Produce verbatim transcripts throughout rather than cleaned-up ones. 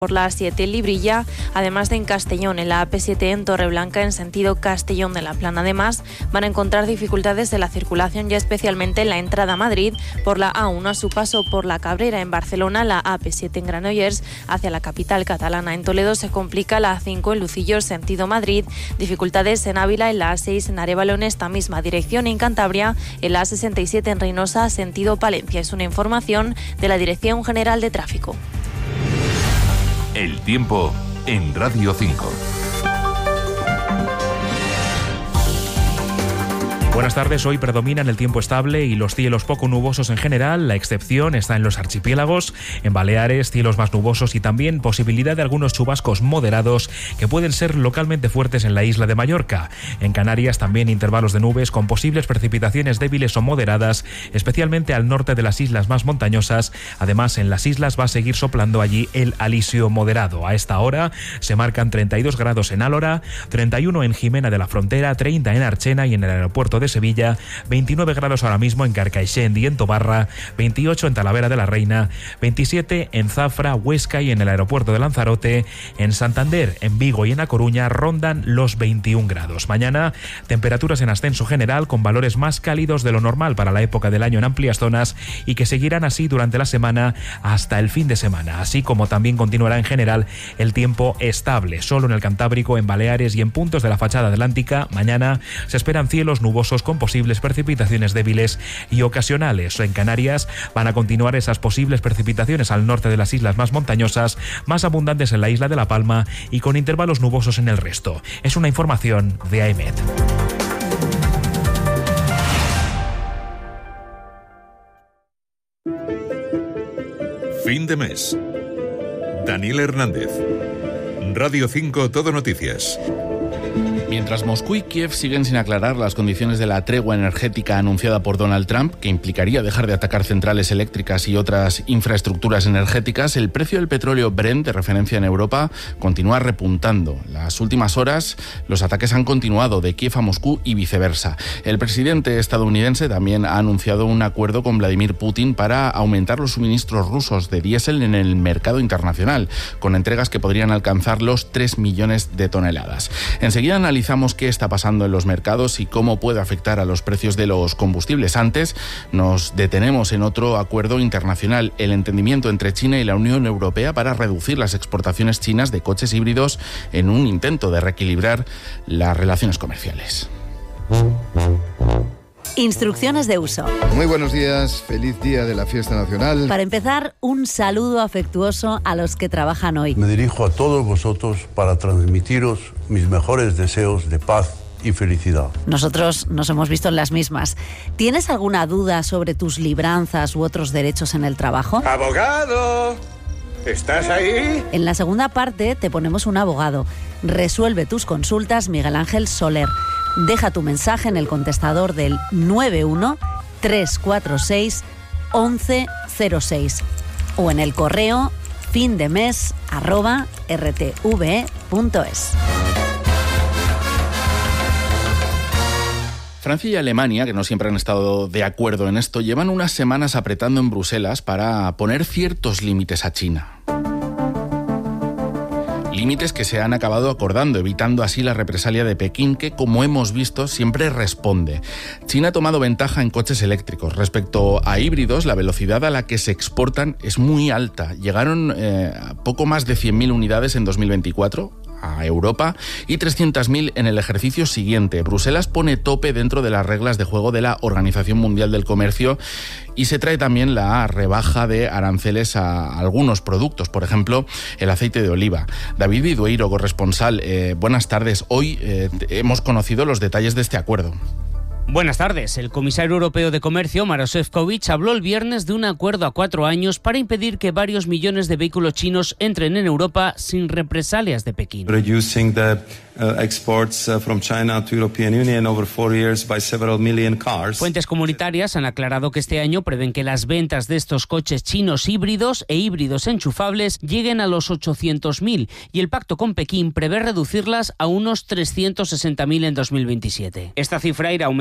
por la A siete en Librilla, además de en Castellón, en la A P siete en Torreblanca, en sentido Castellón de la Plana. Además, van a encontrar dificultades de la circulación, ya especialmente en la entrada a Madrid, por la A uno a su paso por la Cabrera en Barcelona, la A P siete en Granollers hacia la capital catalana. En Toledo se complica la A cinco en Lucillos, sentido Madrid, dificultades en Ávila, en la A seis en Arévalo en esta misma dirección, en Cantabria, en la A sesenta y siete en Reynosa, sentido Palencia. Es una información de la Dirección General de Tráfico. El tiempo en Radio cinco. Buenas tardes, hoy predominan el tiempo estable y los cielos poco nubosos en general. La excepción está en los archipiélagos, en Baleares, cielos más nubosos y también posibilidad de algunos chubascos moderados que pueden ser localmente fuertes en la isla de Mallorca. En Canarias también intervalos de nubes con posibles precipitaciones débiles o moderadas, especialmente al norte de las islas más montañosas. Además, en las islas va a seguir soplando allí el alisio moderado. A esta hora se marcan treinta y dos grados en Álora, treinta y uno en Jimena de la Frontera, treinta en Archena y en el aeropuerto de Sevilla, veintinueve grados ahora mismo en Carcaixent y en Tobarra, veintiocho en Talavera de la Reina, veintisiete en Zafra, Huesca y en el aeropuerto de Lanzarote. En Santander, en Vigo y en A Coruña rondan los veintiún grados. Mañana, temperaturas en ascenso general con valores más cálidos de lo normal para la época del año en amplias zonas y que seguirán así durante la semana hasta el fin de semana, así como también continuará en general el tiempo estable. Solo en el Cantábrico, en Baleares y en puntos de la fachada atlántica, mañana se esperan cielos nubosos con posibles precipitaciones débiles y ocasionales. En Canarias van a continuar esas posibles precipitaciones al norte de las islas más montañosas, más abundantes en la isla de La Palma y con intervalos nubosos en el resto. Es una información de AEMET. Fin de mes. Daniel Hernández. Radio cinco Todo Noticias. Mientras Moscú y Kiev siguen sin aclarar las condiciones de la tregua energética anunciada por Donald Trump, que implicaría dejar de atacar centrales eléctricas y otras infraestructuras energéticas, el precio del petróleo Brent, de referencia en Europa, continúa repuntando. Las últimas horas, los ataques han continuado de Kiev a Moscú y viceversa. El presidente estadounidense también ha anunciado un acuerdo con Vladimir Putin para aumentar los suministros rusos de diésel en el mercado internacional, con entregas que podrían alcanzar los tres millones de toneladas. Enseguida analizamos Analizamos qué está pasando en los mercados y cómo puede afectar a los precios de los combustibles. Antes nos detenemos en otro acuerdo internacional, el entendimiento entre China y la Unión Europea para reducir las exportaciones chinas de coches híbridos en un intento de reequilibrar las relaciones comerciales. Instrucciones de uso. Muy buenos días, feliz día de la fiesta nacional. Para empezar, un saludo afectuoso a los que trabajan hoy. Me dirijo a todos vosotros para transmitiros mis mejores deseos de paz y felicidad. Nosotros nos hemos visto en las mismas. ¿Tienes alguna duda sobre tus libranzas u otros derechos en el trabajo? ¡Abogado! ¿Estás ahí? En la segunda parte te ponemos un abogado. Resuelve tus consultas, Miguel Ángel Soler. Deja tu mensaje en el contestador del nueve uno tres cuatro seis once cero seis o en el correo findemes arroba rtve punto es. Francia y Alemania, que no siempre han estado de acuerdo en esto, llevan unas semanas apretando en Bruselas para poner ciertos límites a China. Límites que se han acabado acordando, evitando así la represalia de Pekín, que, como hemos visto, siempre responde. China ha tomado ventaja en coches eléctricos. Respecto a híbridos, la velocidad a la que se exportan es muy alta. Llegaron eh, a poco más de cien mil unidades en dos mil veinticuatro a Europa y trescientas mil en el ejercicio siguiente. Bruselas pone tope dentro de las reglas de juego de la Organización Mundial del Comercio y se trae también la rebaja de aranceles a algunos productos, por ejemplo, el aceite de oliva. David Vidueiro, corresponsal, eh, buenas tardes. Hoy eh, hemos conocido los detalles de este acuerdo. Buenas tardes. El comisario europeo de Comercio, Maroš Šefčovič, habló el viernes de un acuerdo a cuatro años para impedir que varios millones de vehículos chinos entren en Europa sin represalias de Pekín. Reducing the uh, exports uh, from China to European Union over four years by several million cars. Fuentes comunitarias han aclarado que este año prevén que las ventas de estos coches chinos híbridos e híbridos enchufables lleguen a los ochocientos mil y el pacto con Pekín prevé reducirlas a unos trescientos sesenta mil en dos mil veintisiete. Esta cifra irá aumentando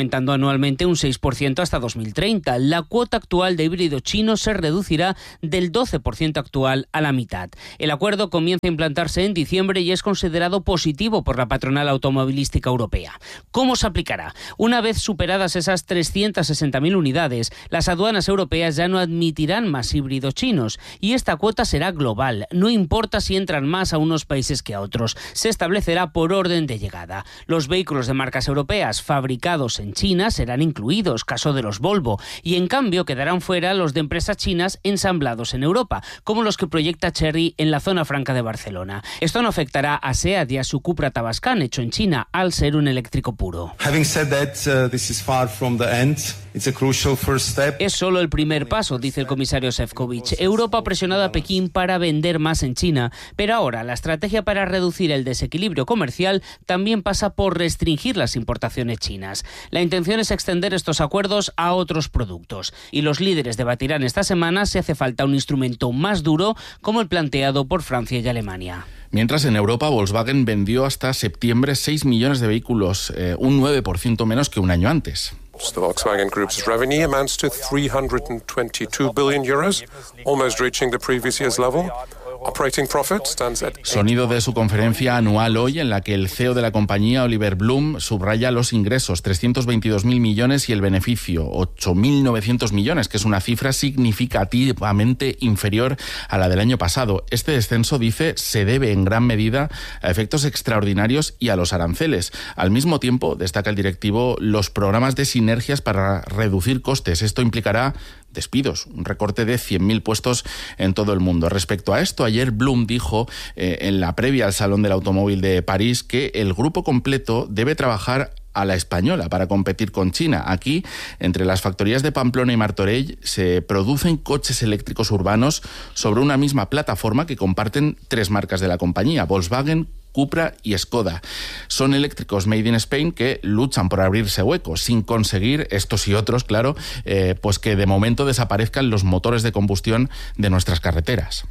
aumentando anualmente un seis por ciento hasta dos mil treinta. La cuota actual de híbrido chino se reducirá del doce por ciento actual a la mitad. El acuerdo comienza a implantarse en diciembre y es considerado positivo por la patronal automovilística europea. ¿Cómo se aplicará? Una vez superadas esas trescientas sesenta mil unidades, las aduanas europeas ya no admitirán más híbridos chinos y esta cuota será global. No importa si entran más a unos países que a otros. Se establecerá por orden de llegada. Los vehículos de marcas europeas fabricados en China serán incluidos, caso de los Volvo, y en cambio quedarán fuera los de empresas chinas ensamblados en Europa, como los que proyecta Chery en la zona franca de Barcelona. Esto no afectará a SEAT y a su Cupra Tabascan, hecho en China, al ser un eléctrico puro. Having said that, uh, this is far from the end. It's a crucial first step. Es solo el primer paso, dice el comisario Šefčovič. Europa ha presionado a Pekín para vender más en China, pero ahora la estrategia para reducir el desequilibrio comercial también pasa por restringir las importaciones chinas. La intención es extender estos acuerdos a otros productos y los líderes debatirán esta semana si hace falta un instrumento más duro como el planteado por Francia y Alemania. Mientras en Europa Volkswagen vendió hasta septiembre seis millones de vehículos, eh, un nueve por ciento menos que un año antes. The Volkswagen Group's revenue amounts to three hundred twenty-two billion euros, almost reaching the previous year's level. Operating profit stands at... Sonido de su conferencia anual hoy, en la que el C E O de la compañía, Oliver Blume, subraya los ingresos, trescientos veintidós mil millones, y el beneficio, ocho mil novecientos millones, que es una cifra significativamente inferior a la del año pasado. Este descenso, dice, se debe en gran medida a efectos extraordinarios y a los aranceles. Al mismo tiempo, destaca el directivo, los programas de sinergias para reducir costes. Esto implicará despidos, un recorte de cien mil puestos en todo el mundo. Respecto a esto, ayer Bloom dijo eh, en la previa al Salón del Automóvil de París que el grupo completo debe trabajar a la española para competir con China. Aquí, entre las factorías de Pamplona y Martorell, se producen coches eléctricos urbanos sobre una misma plataforma que comparten tres marcas de la compañía: Volkswagen, Cupra y Skoda. Son eléctricos made in Spain que luchan por abrirse hueco, sin conseguir, estos y otros, claro, eh, pues que de momento desaparezcan los motores de combustión de nuestras carreteras.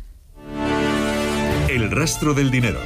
El rastro del dinero.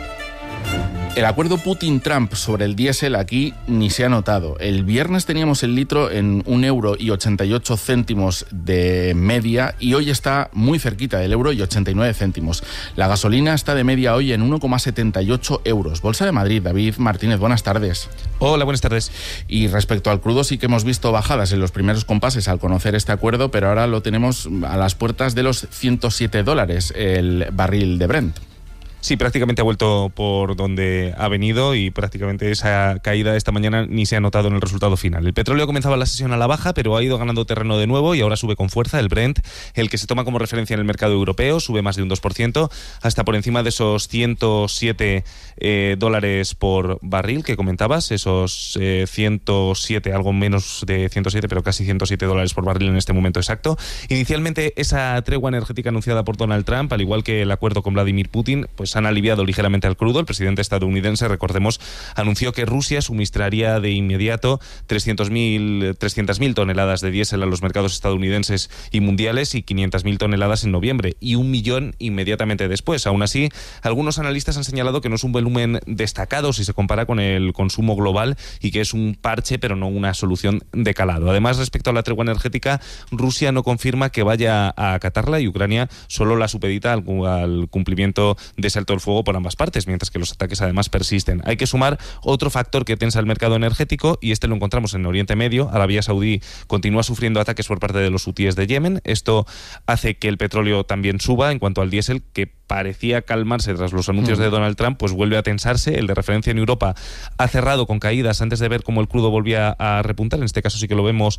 El acuerdo Putin-Trump sobre el diésel aquí ni se ha notado. El viernes teníamos el litro en un euro y ochenta y ocho céntimos de media y hoy está muy cerquita del euro y ochenta y nueve céntimos. La gasolina está de media hoy en uno coma setenta y ocho euros. Bolsa de Madrid, David Martínez, buenas tardes. Hola, buenas tardes. Y respecto al crudo sí que hemos visto bajadas en los primeros compases al conocer este acuerdo, pero ahora lo tenemos a las puertas de los ciento siete dólares el barril de Brent. Sí, prácticamente ha vuelto por donde ha venido y prácticamente esa caída de esta mañana ni se ha notado en el resultado final. El petróleo comenzaba la sesión a la baja, pero ha ido ganando terreno de nuevo y ahora sube con fuerza. El Brent, el que se toma como referencia en el mercado europeo, sube más de un dos por ciento, hasta por encima de esos ciento siete eh, dólares por barril que comentabas, esos eh, ciento siete, algo menos de ciento siete, pero casi ciento siete dólares por barril en este momento exacto. Inicialmente, esa tregua energética anunciada por Donald Trump, al igual que el acuerdo con Vladimir Putin, pues han aliviado ligeramente al crudo. El presidente estadounidense, recordemos, anunció que Rusia suministraría de inmediato trescientas mil toneladas de diésel a los mercados estadounidenses y mundiales y quinientas mil toneladas en noviembre y un millón inmediatamente después. Aún así, algunos analistas han señalado que no es un volumen destacado si se compara con el consumo global y que es un parche pero no una solución de calado. Además, respecto a la tregua energética, Rusia no confirma que vaya a acatarla y Ucrania solo la supedita al, al cumplimiento de ese alto el fuego por ambas partes, mientras que los ataques además persisten. Hay que sumar otro factor que tensa el mercado energético y este lo encontramos en Oriente Medio. Arabia Saudí continúa sufriendo ataques por parte de los hutíes de Yemen. Esto hace que el petróleo también suba. En cuanto al diésel, que parecía calmarse tras los anuncios de Donald Trump, pues vuelve a tensarse. El de referencia en Europa ha cerrado con caídas antes de ver cómo el crudo volvía a repuntar. En este caso sí que lo vemos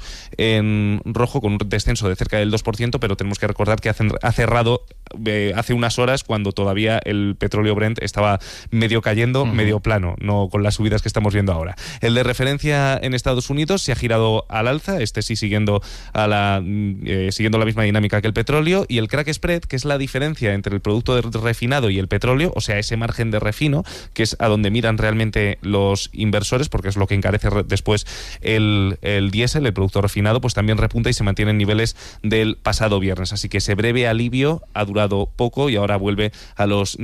en rojo con un descenso de cerca del dos por ciento, pero tenemos que recordar que ha cerrado eh, hace unas horas cuando todavía el petróleo Brent estaba medio cayendo, uh-huh. medio plano, no con las subidas que estamos viendo ahora. El de referencia en Estados Unidos se ha girado al alza, este sí siguiendo a la eh, siguiendo la misma dinámica que el petróleo, y el crack spread, que es la diferencia entre el producto de refinado y el petróleo, o sea, ese margen de refino, que es a donde miran realmente los inversores, porque es lo que encarece re- después el, el diésel, el producto refinado, pues también repunta y se mantiene en niveles del pasado viernes. Así que ese breve alivio ha durado poco y ahora vuelve a los niveles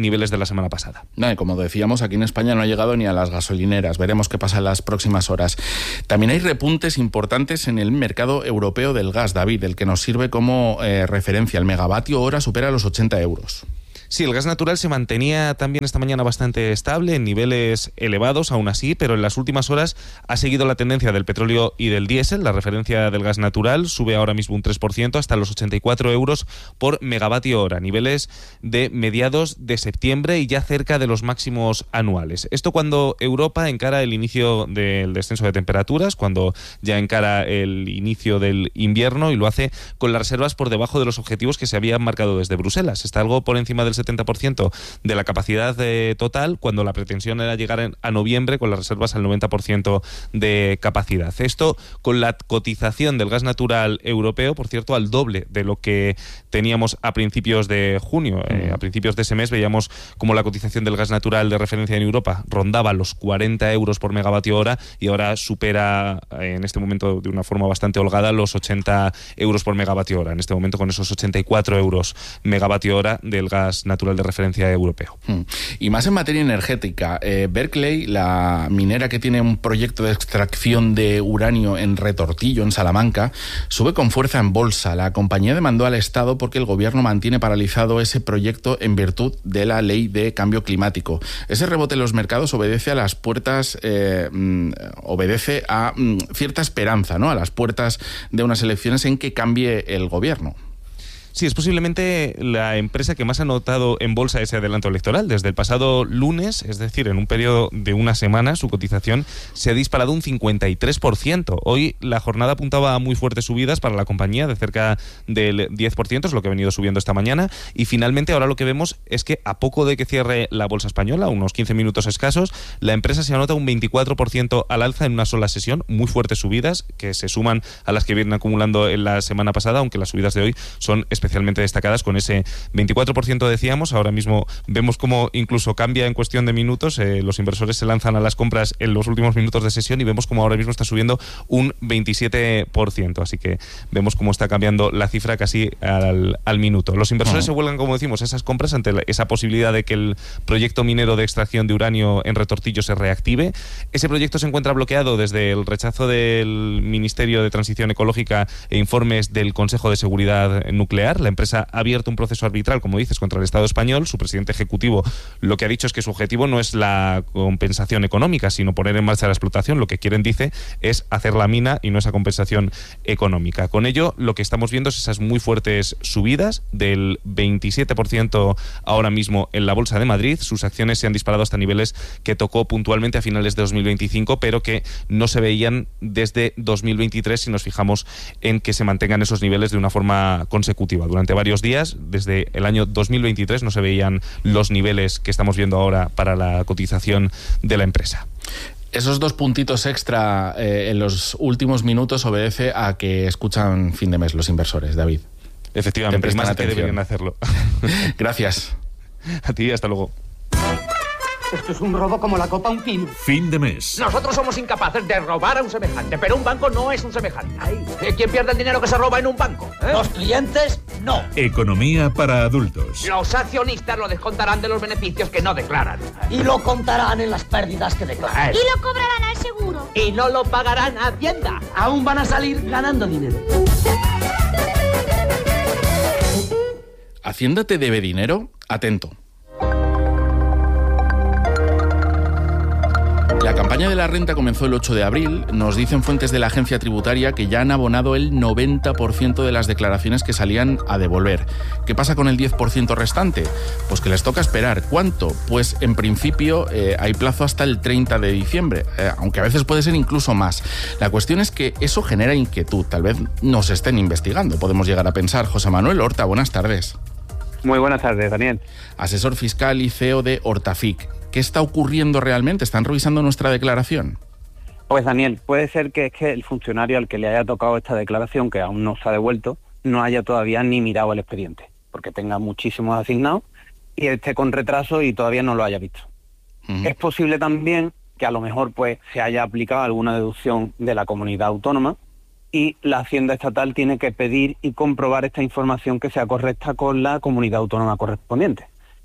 niveles de la semana pasada. No, y como decíamos, aquí en España no ha llegado ni a las gasolineras. Veremos qué pasa en las próximas horas. También hay repuntes importantes en el mercado europeo del gas, David, el que nos sirve como eh, referencia. El megavatio hora supera los ochenta euros. Sí, el gas natural se mantenía también esta mañana bastante estable, en niveles elevados aún así, pero en las últimas horas ha seguido la tendencia del petróleo y del diésel. La referencia del gas natural sube ahora mismo un tres por ciento hasta los ochenta y cuatro euros por megavatio hora, niveles de mediados de septiembre y ya cerca de los máximos anuales. Esto cuando Europa encara el inicio del descenso de temperaturas, cuando ya encara el inicio del invierno, y lo hace con las reservas por debajo de los objetivos que se habían marcado desde Bruselas. Está algo por encima del setenta por ciento de la capacidad eh, total, cuando la pretensión era llegar en, a noviembre con las reservas al noventa por ciento de capacidad. Esto con la cotización del gas natural europeo, por cierto, al doble de lo que teníamos a principios de junio. Eh, a principios de ese mes veíamos como la cotización del gas natural de referencia en Europa rondaba los cuarenta euros por megavatio hora y ahora supera eh, en este momento de una forma bastante holgada los ochenta euros por megavatio hora. En este momento con esos ochenta y cuatro euros megavatio hora del gas natural de referencia europeo. Y más en materia energética, eh, Berkeley, la minera que tiene un proyecto de extracción de uranio en Retortillo, en Salamanca, sube con fuerza en bolsa. La compañía demandó al Estado porque el gobierno mantiene paralizado ese proyecto en virtud de la ley de cambio climático. Ese rebote en los mercados obedece a las puertas, eh, obedece a mm, cierta esperanza, ¿no? A las puertas de unas elecciones en que cambie el gobierno. Sí, es posiblemente la empresa que más ha notado en bolsa ese adelanto electoral. Desde el pasado lunes, es decir, en un periodo de una semana, su cotización se ha disparado un cincuenta y tres por ciento. Hoy la jornada apuntaba a muy fuertes subidas para la compañía, de cerca del diez por ciento, es lo que ha venido subiendo esta mañana. Y finalmente ahora lo que vemos es que a poco de que cierre la bolsa española, unos quince minutos escasos, la empresa se anota un veinticuatro por ciento al alza en una sola sesión. Muy fuertes subidas que se suman a las que vienen acumulando en la semana pasada, aunque las subidas de hoy son especialmente destacadas con ese veinticuatro por ciento, decíamos. Ahora mismo vemos cómo incluso cambia en cuestión de minutos. Eh, los inversores se lanzan a las compras en los últimos minutos de sesión y vemos cómo ahora mismo está subiendo un veintisiete por ciento. Así que vemos cómo está cambiando la cifra casi al, al minuto. Los inversores uh-huh. se vuelven, como decimos, esas compras ante la, esa posibilidad de que el proyecto minero de extracción de uranio en Retortillo se reactive. Ese proyecto se encuentra bloqueado desde el rechazo del Ministerio de Transición Ecológica e informes del Consejo de Seguridad Nuclear. La empresa ha abierto un proceso arbitral, como dices, contra el Estado español. Su presidente ejecutivo lo que ha dicho es que su objetivo no es la compensación económica, sino poner en marcha la explotación. Lo que quieren, dice, es hacer la mina y no esa compensación económica. Con ello, lo que estamos viendo es esas muy fuertes subidas del veintisiete por ciento ahora mismo en la Bolsa de Madrid. Sus acciones se han disparado hasta niveles que tocó puntualmente a finales de dos mil veinticinco, pero que no se veían desde dos mil veintitrés si nos fijamos en que se mantengan esos niveles de una forma consecutiva. Durante varios días, desde el año dos mil veintitrés, no se veían los niveles que estamos viendo ahora para la cotización de la empresa. Esos dos puntitos extra eh, en los últimos minutos obedece a que escuchan fin de mes los inversores, David. Efectivamente, y más que deberían hacerlo. Gracias. A ti, hasta luego. Esto es un robo como la copa a un pino. Fin de mes. Nosotros somos incapaces de robar a un semejante, pero un banco no es un semejante. Ay, ¿quién pierde el dinero que se roba en un banco? ¿Eh? Los clientes, no. Economía para adultos. Los accionistas lo descontarán de los beneficios que no declaran. Y lo contarán en las pérdidas que declaran. Y lo cobrarán al seguro. Y no lo pagarán a Hacienda. Aún van a salir ganando dinero. ¿Hacienda te debe dinero? Atento. La campaña de la renta comenzó el ocho de abril. Nos dicen fuentes de la agencia tributaria que ya han abonado el noventa por ciento de las declaraciones que salían a devolver. ¿Qué pasa con el diez por ciento restante? Pues que les toca esperar. ¿Cuánto? Pues en principio eh, hay plazo hasta el treinta de diciembre, eh, aunque a veces puede ser incluso más. La cuestión es que eso genera inquietud. Tal vez nos estén investigando, podemos llegar a pensar. José Manuel Horta, buenas tardes. Muy buenas tardes, Daniel. Asesor fiscal y C E O de Hortafic. ¿Qué está ocurriendo realmente? ¿Están revisando nuestra declaración? Pues Daniel, puede ser que es que el funcionario al que le haya tocado esta declaración, que aún no se ha devuelto, no haya todavía ni mirado el expediente, porque tenga muchísimos asignados y esté con retraso y todavía no lo haya visto. Uh-huh. Es posible también que a lo mejor pues se haya aplicado alguna deducción de la comunidad autónoma y la Hacienda Estatal tiene que pedir y comprobar esta información que sea correcta con la comunidad autónoma correspondiente.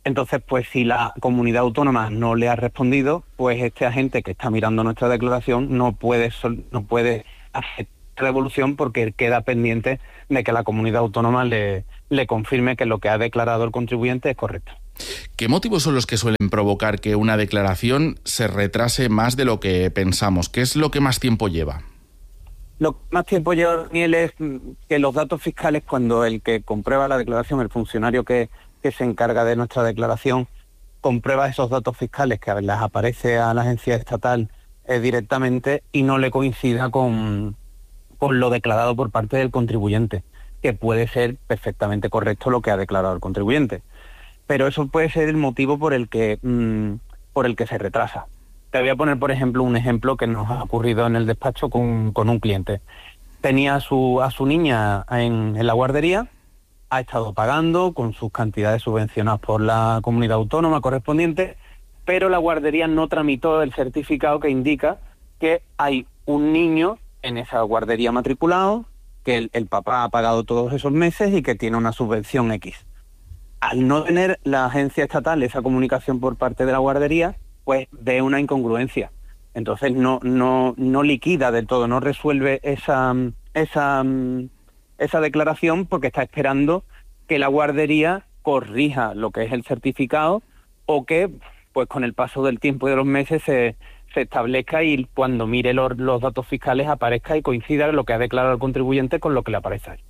Entonces, pues si la comunidad autónoma no le ha respondido, pues este agente que está mirando nuestra declaración no puede, sol- no puede hacer devolución porque queda pendiente de que la comunidad autónoma le, le confirme que lo que ha declarado el contribuyente es correcto. ¿Qué motivos son los que suelen provocar que una declaración se retrase más de lo que pensamos? ¿Qué es lo que más tiempo lleva? Lo que más tiempo lleva, Daniel, es que los datos fiscales, cuando el que comprueba la declaración, el funcionario que, que se encarga de nuestra declaración, comprueba esos datos fiscales que les aparece a la agencia estatal eh, directamente y no le coincida con, con lo declarado por parte del contribuyente, que puede ser perfectamente correcto lo que ha declarado el contribuyente. Pero eso puede ser el motivo por el que mmm, por el que se retrasa. Te voy a poner, por ejemplo, un ejemplo que nos ha ocurrido en el despacho con, con un cliente. Tenía a su, a su niña en, en la guardería, ha estado pagando con sus cantidades subvencionadas por la comunidad autónoma correspondiente, pero la guardería no tramitó el certificado que indica que hay un niño en esa guardería matriculado, que el, el papá ha pagado todos esos meses y que tiene una subvención X. Al no tener la agencia estatal esa comunicación por parte de la guardería, pues ve una incongruencia. Entonces no no no liquida del todo, no resuelve esa esa esa declaración porque está esperando que la guardería corrija lo que es el certificado o que, pues con el paso del tiempo y de los meses se, se establezca y cuando mire los, los datos fiscales aparezca y coincida lo que ha declarado el contribuyente con lo que le aparece ahí.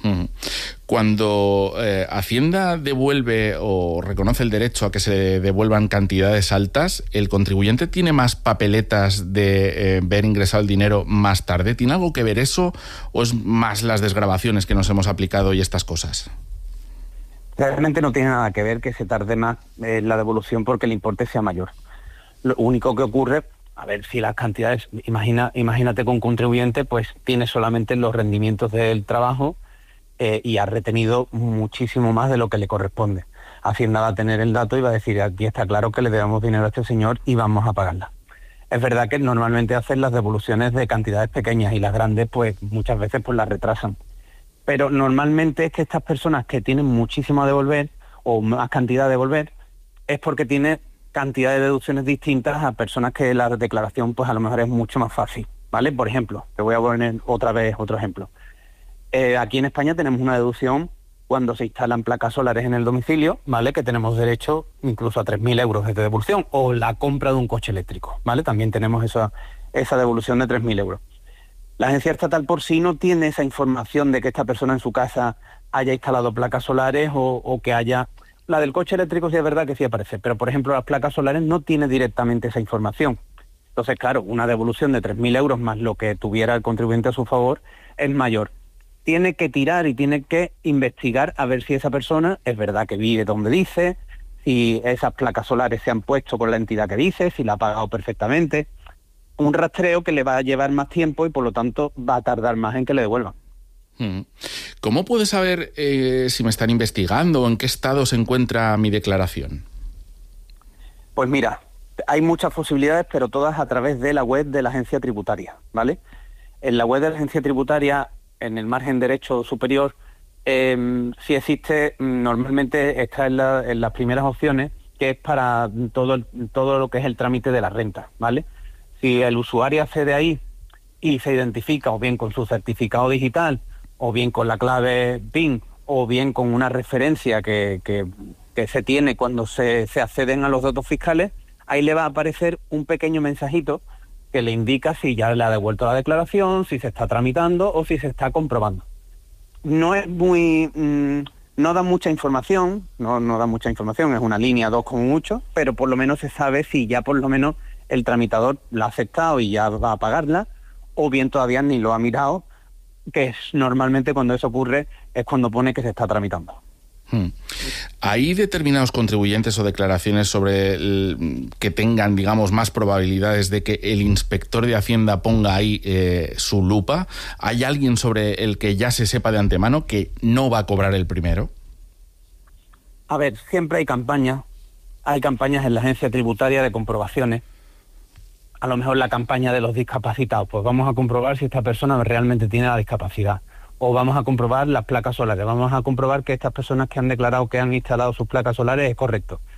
Cuando eh, Hacienda devuelve o reconoce el derecho a que se devuelvan cantidades altas, ¿el contribuyente tiene más papeletas de eh, ver ingresado el dinero más tarde? ¿Tiene algo que ver eso o es más las desgravaciones que nos hemos aplicado y estas cosas? Realmente no tiene nada que ver que se tarde más eh, la devolución porque el importe sea mayor. Lo único que ocurre, a ver si las cantidades, imagina, imagínate que un contribuyente pues tiene solamente los rendimientos del trabajo Eh, y ha retenido muchísimo más de lo que le corresponde. Hacienda va a tener el dato y va a decir, aquí está claro que le debemos dinero a este señor y vamos a pagarla. Es verdad que normalmente hacen las devoluciones de cantidades pequeñas y las grandes pues muchas veces pues las retrasan. Pero normalmente es que estas personas que tienen muchísimo a devolver o más cantidad a devolver es porque tiene cantidad de deducciones distintas a personas que la declaración pues a lo mejor es mucho más fácil, ¿vale? Por ejemplo, te voy a poner otra vez otro ejemplo. Eh, aquí en España tenemos una deducción cuando se instalan placas solares en el domicilio, ¿vale? Que tenemos derecho incluso a tres mil euros de devolución, o la compra de un coche eléctrico, ¿vale? También tenemos esa, esa devolución de tres mil euros. La agencia estatal por sí no tiene esa información de que esta persona en su casa haya instalado placas solares o, o que haya... La del coche eléctrico sí es verdad que sí aparece, pero por ejemplo las placas solares no tiene directamente esa información. Entonces, claro, una devolución de tres mil euros más lo que tuviera el contribuyente a su favor es mayor. Tiene que tirar y tiene que investigar a ver si esa persona es verdad que vive donde dice, si esas placas solares se han puesto con la entidad que dice, si la ha pagado perfectamente. Un rastreo que le va a llevar más tiempo y por lo tanto va a tardar más en que le devuelvan. ¿Cómo puedo saber eh, si me están investigando o en qué estado se encuentra mi declaración? Pues mira, hay muchas posibilidades, pero todas a través de la web de la agencia tributaria, ¿vale? En la web de la agencia tributaria, en el margen derecho superior, eh, si existe, normalmente está en, la, en las primeras opciones, que es para todo, el, todo lo que es el trámite de la renta, ¿vale? Si el usuario accede ahí y se identifica o bien con su certificado digital, o bien con la clave P I N, o bien con una referencia que, que, que se tiene cuando se, se acceden a los datos fiscales, ahí le va a aparecer un pequeño mensajito que le indica si ya le ha devuelto la declaración, si se está tramitando o si se está comprobando. No es muy... Mmm, no da mucha información, no, no da mucha información, es una línea, dos como mucho, pero por lo menos se sabe si ya por lo menos el tramitador la ha aceptado y ya va a pagarla, o bien todavía ni lo ha mirado, que es normalmente cuando eso ocurre es cuando pone que se está tramitando. Hmm. ¿Hay determinados contribuyentes o declaraciones sobre el, que tengan, digamos, más probabilidades de que el inspector de Hacienda ponga ahí eh, su lupa? ¿Hay alguien sobre el que ya se sepa de antemano que no va a cobrar el primero? A ver, siempre hay campañas, hay campañas en la agencia tributaria de comprobaciones. A lo mejor la campaña de los discapacitados, pues vamos a comprobar si esta persona realmente tiene la discapacidad. O vamos a comprobar las placas solares, vamos a comprobar que estas personas que han declarado que han instalado sus placas solares es correcto.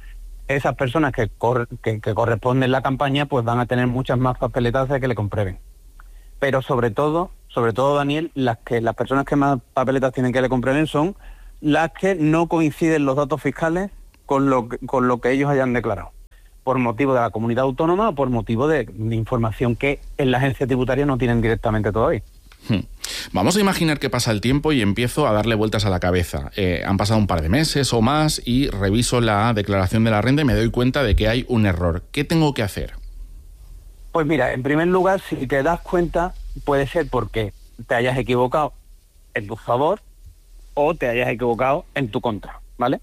esas personas que, cor- que, que corresponden la campaña pues van a tener muchas más papeletas de que le comprueben. Pero sobre todo, sobre todo Daniel, las que las personas que más papeletas tienen que le comprueben son las que no coinciden los datos fiscales con lo que, con lo que ellos hayan declarado, por motivo de la comunidad autónoma o por motivo de, de información que en la agencia tributaria no tienen directamente todavía. Hmm. Vamos a imaginar que pasa el tiempo y empiezo a darle vueltas a la cabeza. Eh, han pasado un par de meses o más y reviso la declaración de la renta y me doy cuenta de que hay un error. ¿Qué tengo que hacer? Pues mira, en primer lugar, si te das cuenta, puede ser porque te hayas equivocado en tu favor o te hayas equivocado en tu contra, ¿vale?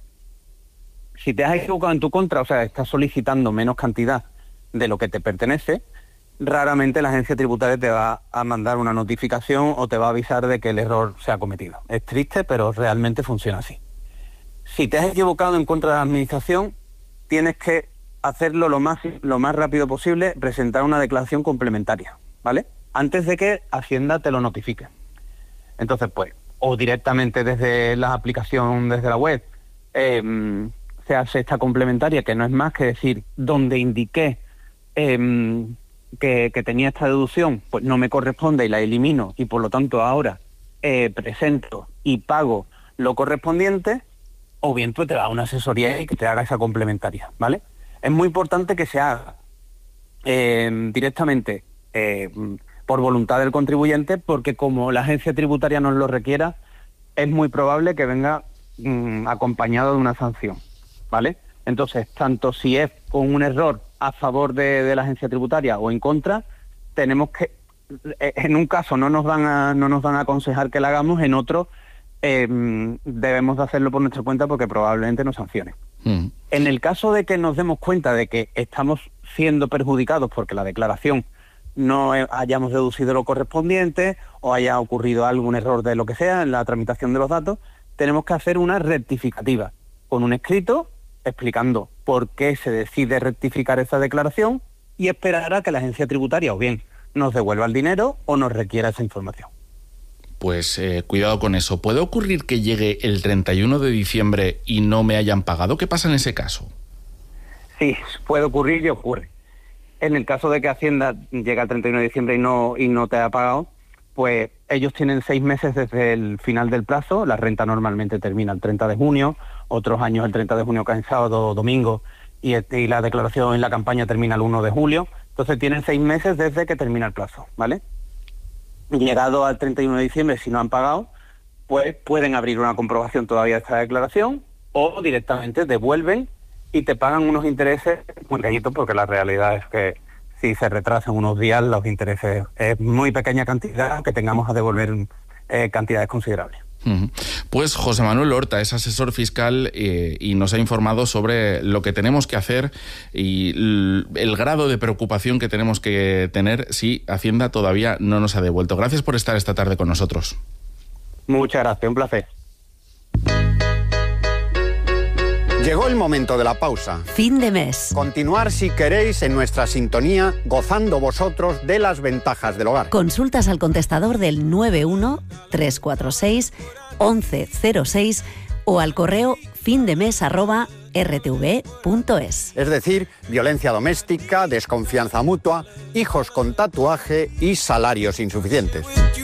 Si te has equivocado en tu contra, o sea, estás solicitando menos cantidad de lo que te pertenece, raramente la agencia tributaria te va a mandar una notificación o te va a avisar de que el error se ha cometido. Es triste, pero realmente funciona así. Si te has equivocado en contra de la administración, tienes que hacerlo lo más, lo más rápido posible, presentar una declaración complementaria, ¿vale? Antes de que Hacienda te lo notifique. Entonces, pues, o directamente desde la aplicación, desde la web, eh, se hace esta complementaria, que no es más que decir, donde indiqué eh, que, que tenía esta deducción, pues no me corresponde y la elimino, y por lo tanto ahora eh, presento y pago lo correspondiente, o bien pues te da una asesoría y que te haga esa complementaria, ¿vale? Es muy importante que se haga eh, directamente eh, por voluntad del contribuyente, porque como la agencia tributaria nos lo requiera, es muy probable que venga mmm, acompañado de una sanción, ¿vale? Entonces, tanto si es con un error a favor de, de la agencia tributaria o en contra, tenemos que, en un caso no nos van a, no nos van a aconsejar que la hagamos, en otro eh, debemos de hacerlo por nuestra cuenta porque probablemente nos sancionen. Mm. En el caso de que nos demos cuenta de que estamos siendo perjudicados porque la declaración no hayamos deducido lo correspondiente o haya ocurrido algún error de lo que sea en la tramitación de los datos, tenemos que hacer una rectificativa con un escrito explicando por qué se decide rectificar esa declaración y esperar a que la agencia tributaria o bien nos devuelva el dinero o nos requiera esa información. Pues eh, cuidado con eso. ¿Puede ocurrir que llegue el treinta y uno de diciembre y no me hayan pagado? ¿Qué pasa en ese caso? Sí, puede ocurrir y ocurre. En el caso de que Hacienda llegue al treinta y uno de diciembre y no, y no te haya pagado, pues ellos tienen seis meses desde el final del plazo. La renta normalmente termina el treinta de junio, otros años el treinta de junio cae en sábado o domingo, y, y la declaración en la campaña termina el uno de julio. Entonces tienen seis meses desde que termina el plazo, ¿vale? Llegado al treinta y uno de diciembre, si no han pagado, pues pueden abrir una comprobación todavía de esta declaración o directamente devuelven y te pagan unos intereses muy pequeñitos, porque la realidad es que si se retrasan unos días, los intereses es muy pequeña cantidad que tengamos a devolver eh, cantidades considerables. Pues José Manuel Horta es asesor fiscal eh, y nos ha informado sobre lo que tenemos que hacer y el, el grado de preocupación que tenemos que tener si Hacienda todavía no nos ha devuelto. Gracias por estar esta tarde con nosotros. Muchas gracias, un placer. Llegó el momento de la pausa. Fin de mes. Continuar si queréis en nuestra sintonía, gozando vosotros de las ventajas del hogar. Consultas al contestador del nueve uno tres cuatro seis once cero seis o al correo findemes arroba r t v punto es. Es decir, violencia doméstica, desconfianza mutua, hijos con tatuaje y salarios insuficientes.